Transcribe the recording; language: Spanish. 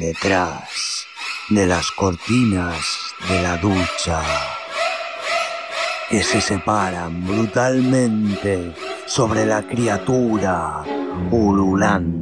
detrás de las cortinas de la ducha, que se separan brutalmente sobre la criatura ululante.